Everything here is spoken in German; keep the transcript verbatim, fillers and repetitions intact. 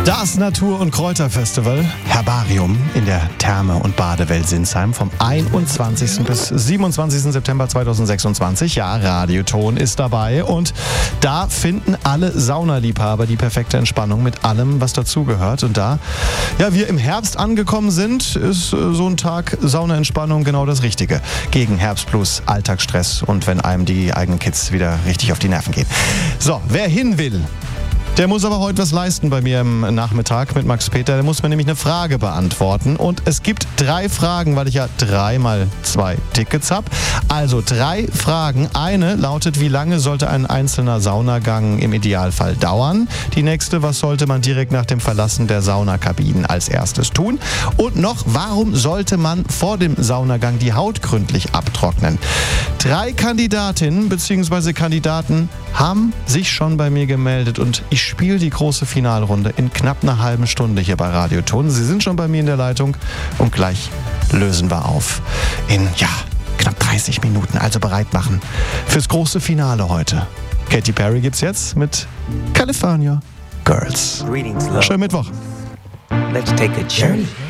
Das Natur- und Kräuterfestival Herbarium in der Therme- und Badewelt Sinsheim vom einundzwanzigsten bis siebenundzwanzigsten September zweitausendsechsundzwanzig. Ja, Radioton ist dabei und da finden alle Saunaliebhaber die perfekte Entspannung mit allem, was dazugehört. Und da ja, wir im Herbst angekommen sind, ist so ein Tag Saunaentspannung genau das Richtige. Gegen Herbstblues, Alltagsstress und wenn einem die eigenen Kids wieder richtig auf die Nerven gehen. So, wer hin will, der muss aber heute was leisten bei mir im Nachmittag mit Max Peter. Der muss mir nämlich eine Frage beantworten. Und es gibt drei Fragen, weil ich ja drei mal zwei Tickets habe. Also drei Fragen. Eine lautet, wie lange sollte ein einzelner Saunagang im Idealfall dauern? Die nächste, was sollte man direkt nach dem Verlassen der Saunakabinen als erstes tun? Und noch, warum sollte man vor dem Saunagang die Haut gründlich abtrocknen? Drei Kandidatinnen bzw. Kandidaten haben sich schon bei mir gemeldet und ich spiele die große Finalrunde in knapp einer halben Stunde hier bei Radioton. Sie sind schon bei mir in der Leitung und gleich lösen wir auf in, ja, knapp dreißig Minuten. Also bereit machen fürs große Finale heute. Katy Perry gibt's jetzt mit California Girls. Schönen Mittwoch. Let's take a journey.